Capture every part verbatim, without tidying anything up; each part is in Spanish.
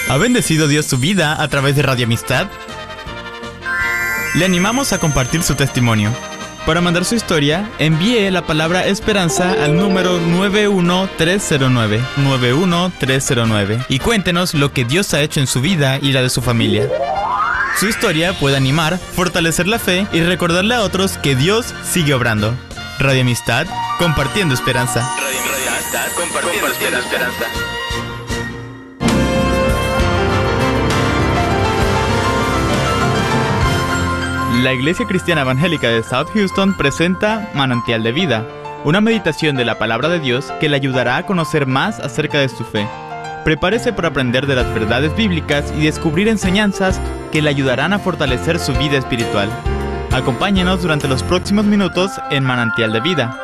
¿Ha bendecido Dios su vida a través de Radio Amistad? Le animamos a compartir su testimonio. Para mandar su historia, envíe la palabra esperanza al número nueve uno tres cero nueve, nueve uno tres cero nueve y cuéntenos lo que Dios ha hecho en su vida y la de su familia. Su historia puede animar, fortalecer la fe y recordarle a otros que Dios sigue obrando. Radio Amistad, compartiendo esperanza. Radio Amistad, compartiendo, compartiendo esperanza. La Iglesia Cristiana Evangélica de South Houston presenta Manantial de Vida, una meditación de la Palabra de Dios que le ayudará a conocer más acerca de su fe. Prepárese para aprender de las verdades bíblicas y descubrir enseñanzas que le ayudarán a fortalecer su vida espiritual. Acompáñenos durante los próximos minutos en Manantial de Vida.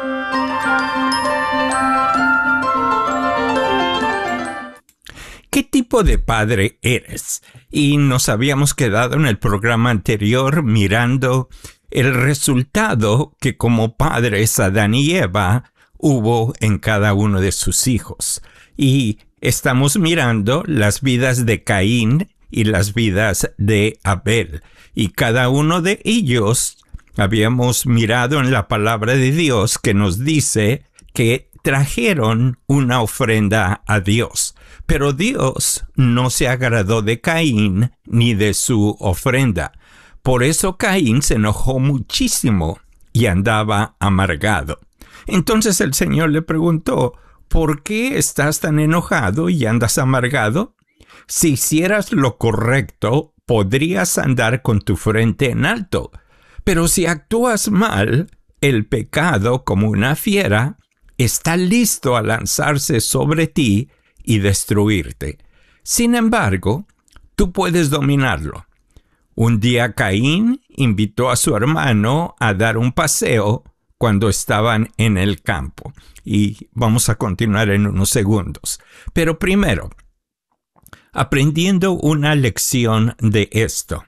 ¿Qué tipo de padre eres? Y nos habíamos quedado en el programa anterior mirando el resultado que como padres Adán y Eva hubo en cada uno de sus hijos. Y estamos mirando las vidas de Caín y las vidas de Abel. Y cada uno de ellos habíamos mirado en la palabra de Dios que nos dice que trajeron una ofrenda a Dios. Pero Dios no se agradó de Caín ni de su ofrenda. Por eso Caín se enojó muchísimo y andaba amargado. Entonces el Señor le preguntó, ¿por qué estás tan enojado y andas amargado? Si hicieras lo correcto, podrías andar con tu frente en alto. Pero si actúas mal, el pecado, como una fiera, está listo a lanzarse sobre ti y destruirte. Sin embargo, tú puedes dominarlo. Un día Caín invitó a su hermano a dar un paseo cuando estaban en el campo. Y vamos a continuar en unos segundos. Pero primero, aprendiendo una lección de esto.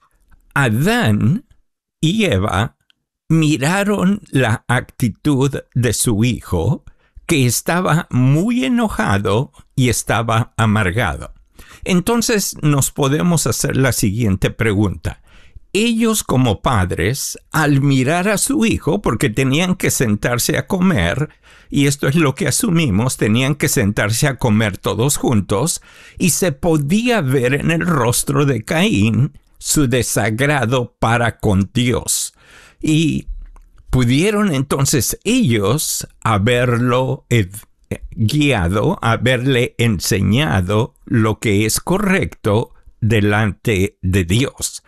Adán y Eva miraron la actitud de su hijo, que estaba muy enojado y estaba amargado. Entonces nos podemos hacer la siguiente pregunta. Ellos como padres, al mirar a su hijo, porque tenían que sentarse a comer, y esto es lo que asumimos, tenían que sentarse a comer todos juntos, y se podía ver en el rostro de Caín su desagrado para con Dios. Y pudieron entonces ellos haberlo eh, guiado, haberle enseñado lo que es correcto delante de Dios.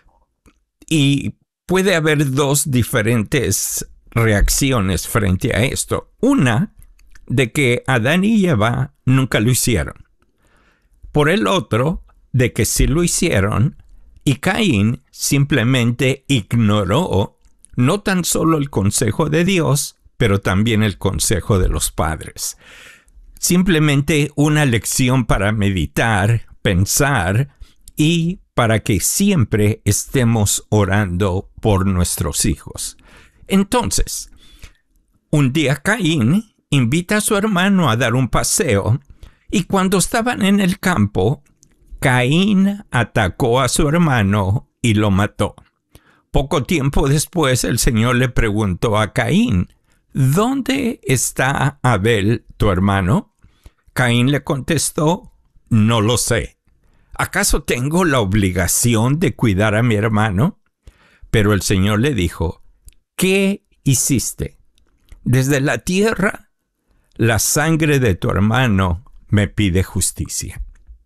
Y puede haber dos diferentes reacciones frente a esto. Una, de que Adán y Eva nunca lo hicieron. Por el otro, de que sí lo hicieron, y Caín simplemente ignoró no tan solo el consejo de Dios, pero también el consejo de los padres. Simplemente una lección para meditar, pensar y para que siempre estemos orando por nuestros hijos. Entonces, un día Caín invita a su hermano a dar un paseo y cuando estaban en el campo, Caín atacó a su hermano y lo mató. Poco tiempo después, el Señor le preguntó a Caín, ¿dónde está Abel, tu hermano? Caín le contestó, no lo sé. ¿Acaso tengo la obligación de cuidar a mi hermano? Pero el Señor le dijo, ¿qué hiciste? Desde la tierra, la sangre de tu hermano me pide justicia.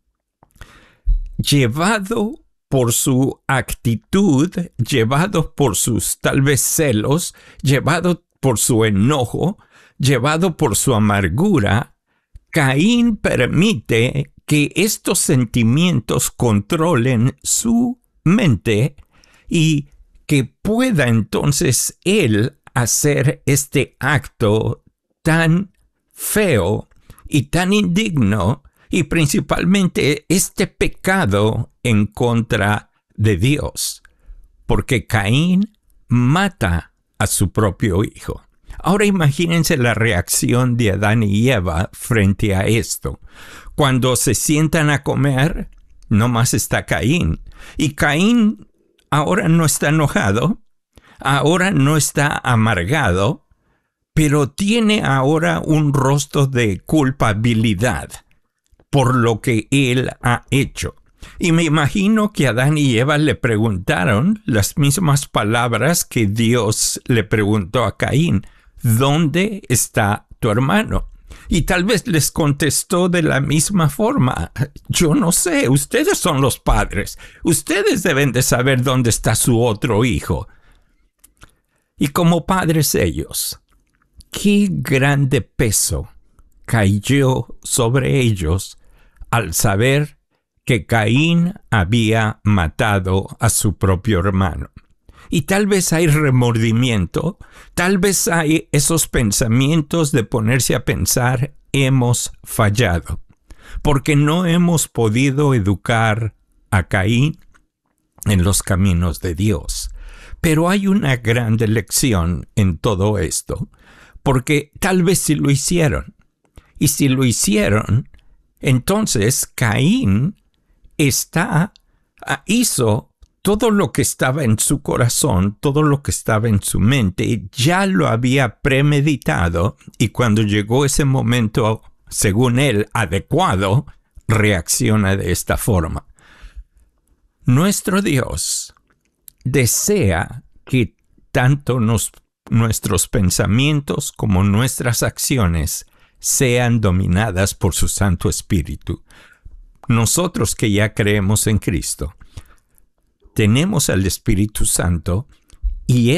Llevado por su actitud, llevado por sus tal vez celos, llevado por su enojo, llevado por su amargura, Caín permite que estos sentimientos controlen su mente y que pueda entonces él hacer este acto tan feo y tan indigno y principalmente este pecado en contra de Dios, porque Caín mata a su propio hijo. Ahora imagínense la reacción de Adán y Eva frente a esto. Cuando se sientan a comer, nomás está Caín. Y Caín ahora no está enojado, ahora no está amargado, pero tiene ahora un rostro de culpabilidad por lo que él ha hecho. Y me imagino que Adán y Eva le preguntaron las mismas palabras que Dios le preguntó a Caín. ¿Dónde está tu hermano? Y tal vez les contestó de la misma forma. Yo no sé, ustedes son los padres. Ustedes deben de saber dónde está su otro hijo. Y como padres ellos, qué grande peso cayó sobre ellos al saber que Caín había matado a su propio hermano. Y tal vez hay remordimiento, tal vez hay esos pensamientos de ponerse a pensar, hemos fallado, porque no hemos podido educar a Caín en los caminos de Dios. Pero hay una grande lección en todo esto, porque tal vez sí lo hicieron. Y si lo hicieron, entonces Caín está, hizo todo lo que estaba en su corazón, todo lo que estaba en su mente, ya lo había premeditado, y cuando llegó ese momento, según él, adecuado, reacciona de esta forma. Nuestro Dios desea que tanto nos, nuestros pensamientos como nuestras acciones sean dominadas por su Santo Espíritu. Nosotros que ya creemos en Cristo, tenemos al Espíritu Santo y Él